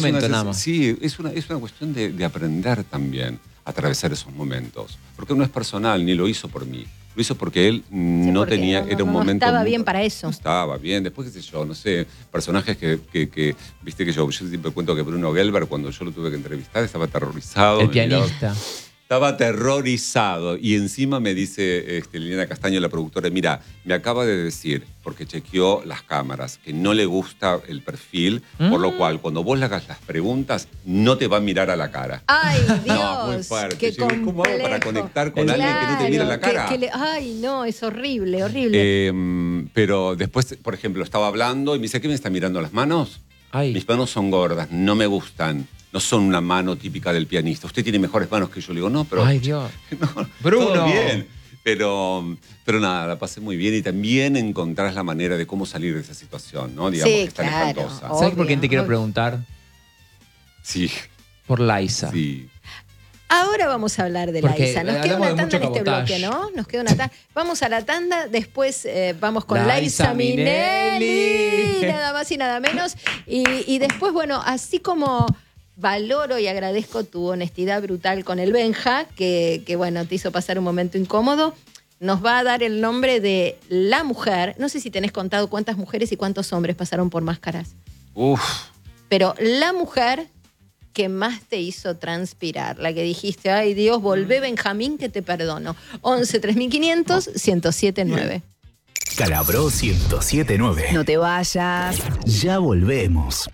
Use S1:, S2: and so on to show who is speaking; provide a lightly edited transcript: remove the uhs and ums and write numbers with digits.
S1: momento nada más.
S2: Sí, es una cuestión de aprender también a atravesar esos momentos. Porque no es personal, ni lo hizo por mí. Lo hizo porque él no tenía, era un momento...
S3: No estaba bien para eso.
S2: No estaba bien. Después, qué sé yo, no sé, personajes que viste que yo siempre cuento que Bruno Gelber, cuando yo lo tuve que entrevistar, estaba aterrorizado.
S1: El pianista.
S2: Estaba aterrorizado. Y encima me dice Liliana Castaño, la productora, mira, me acaba de decir, porque chequeó las cámaras, que no le gusta el perfil, por lo cual cuando vos le hagas las preguntas, no te va a mirar a la cara.
S3: ¡Ay, Dios!
S2: No, muy fuerte.
S3: Qué complejo.
S2: ¿Cómo hago para conectar con alguien que no te mira la cara?
S3: Ay, no, es horrible, horrible.
S2: Pero después, por ejemplo, estaba hablando y me dice, ¿qué me está mirando las manos?
S1: Ay.
S2: Mis manos son gordas, no me gustan. No son una mano típica del pianista. Usted tiene mejores manos que yo. Le digo, no, pero...
S1: Ay, Dios.
S2: No,
S1: Bruno.
S2: todo bien. Pero nada, la pasé muy bien y también encontrás la manera de cómo salir de esa situación, ¿no? Digamos,
S3: Sí,
S2: que es tan
S3: claro.
S2: espantosa.
S1: ¿Sabes por quién te quiero
S3: obvio.
S1: preguntar?
S2: Sí,
S1: Por Liza.
S2: sí.
S3: Ahora vamos a hablar de
S1: Porque
S3: Liza. Nos queda
S1: hablamos
S3: una
S1: de
S3: tanda en
S1: mucho
S3: este
S1: cabotage.
S3: bloque, ¿no? Nos queda una tanda. Vamos a la tanda, después vamos con
S1: Liza
S3: Liza Minnelli,
S1: Minnelli.
S3: nada más y nada menos. Y después, bueno, así como valoro y agradezco tu honestidad brutal con el Benja, que bueno, te hizo pasar un momento incómodo, nos va a dar el nombre de la mujer. No sé si tenés contado cuántas mujeres y cuántos hombres pasaron por Máscaras,
S2: Uf.
S3: pero la mujer que más te hizo transpirar, la que dijiste, ay Dios, volvé Benjamín que te perdono. 11 3500 1079.
S4: Calabró 1079.
S5: No te vayas.
S4: Ya volvemos.